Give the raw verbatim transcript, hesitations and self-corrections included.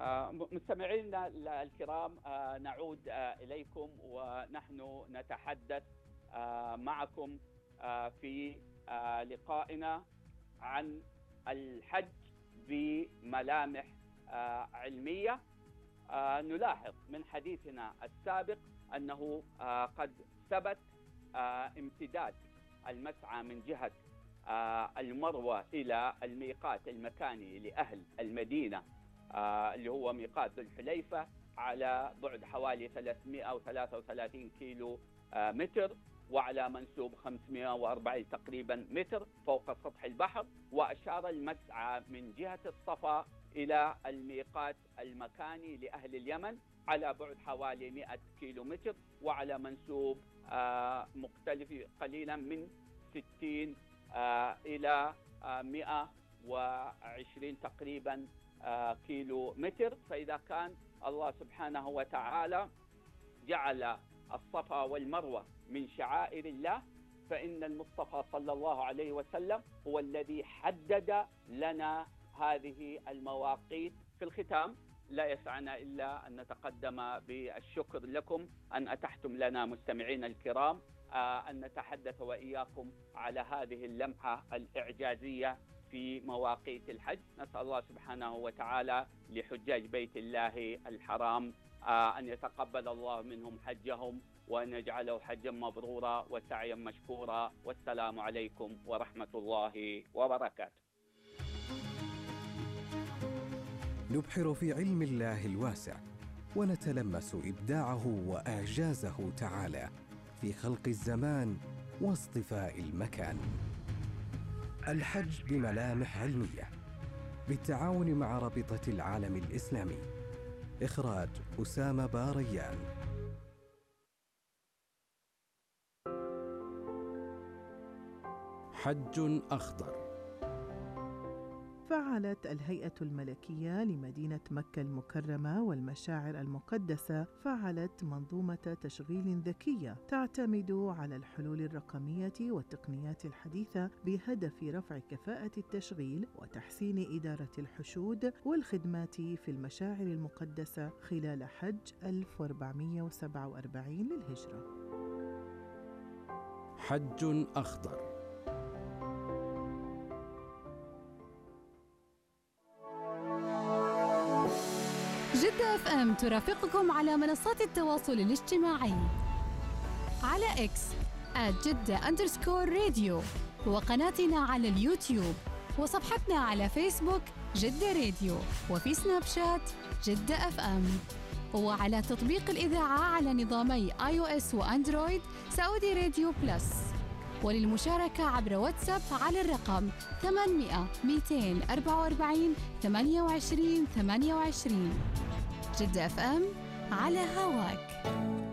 مستمعينا الكرام، نعود إليكم ونحن نتحدث معكم في لقائنا عن الحج بملامح علمية. نلاحظ من حديثنا السابق أنه قد ثبت امتداد المسعى من جهة المروة إلى الميقات المكاني لأهل المدينة اللي هو ميقات ذو الحليفة على بعد حوالي ثلاثمئة وثلاثة وثلاثين كيلو متر، وعلى منسوب خمسمئة وأربعين تقريبا متر فوق سطح البحر. وأشار المسعى من جهة الصفا إلى الميقات المكاني لأهل اليمن على بعد حوالي مئة كيلو متر، وعلى منسوب مختلف قليلا من ستين إلى مئة وعشرين تقريبا كيلو متر. فإذا كان الله سبحانه وتعالى جعل الصفا والمروة من شعائر الله، فإن المصطفى صلى الله عليه وسلم هو الذي حدد لنا هذه المواقيت. في الختام لا يسعنا إلا أن نتقدم بالشكر لكم أن أتحتم لنا مستمعين الكرام أن نتحدث وإياكم على هذه اللمحة الإعجازية في مواقيت الحج. نسأل الله سبحانه وتعالى لحجاج بيت الله الحرام أن يتقبل الله منهم حجهم وأن يجعله حجا مبرورا وسعيا مشكورا. والسلام عليكم ورحمة الله وبركاته. نبحر في علم الله الواسع ونتلمس إبداعه وإعجازه تعالى في خلق الزمان واصطفاء المكان. الحج بملامح علمية بالتعاون مع رابطة العالم الإسلامي. إخراج أسامة باريان. حج أخضر. فعلت الهيئة الملكية لمدينة مكة المكرمة والمشاعر المقدسة فعلت منظومة تشغيل ذكية تعتمد على الحلول الرقمية والتقنيات الحديثة بهدف رفع كفاءة التشغيل وتحسين إدارة الحشود والخدمات في المشاعر المقدسة خلال حج ألف وأربعمئة وسبعة وأربعين للهجرة. حج أخضر. جدة اف ام ترافقكم على منصات التواصل الاجتماعي على اكس آت جدة أندرسكور راديو، وقناتنا على اليوتيوب، وصفحتنا على فيسبوك جدة راديو، وفي سناب شات جدة اف ام، وعلى تطبيق الإذاعة على نظامي آي أو إس وأندرويد سعودي راديو بلس. وللمشاركة عبر واتساب على الرقم ثمانمئة مئتين وأربعة وأربعين ثمانية وعشرين ثمانية وعشرين. جدة اف ام على هواك.